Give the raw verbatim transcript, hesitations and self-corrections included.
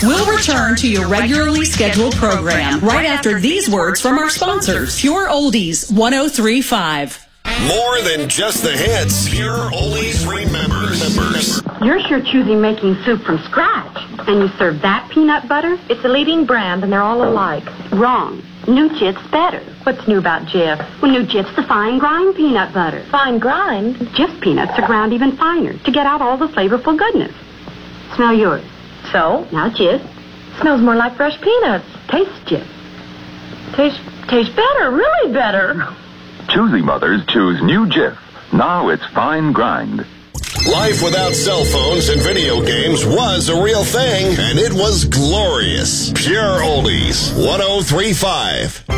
We'll return to your regularly scheduled program right after these words from our sponsors. Pure Oldies one oh three point five. More than just the hits. Pure Oldies remembers. You're sure choosing making soup from scratch. And you serve that peanut butter? It's the leading brand, and they're all alike. Wrong. New Jif's better. What's new about Jif? Well, New Jif's the fine grind peanut butter. Fine grind? Jif peanuts are ground even finer to get out all the flavorful goodness. Smell yours. So? Now Jif. Smells more like fresh peanuts. Taste Jif. Taste, taste better, really better. Choosy mothers choose New Jif. Now it's fine grind. Life without cell phones and video games was a real thing, and it was glorious. Pure Oldies one oh three point five.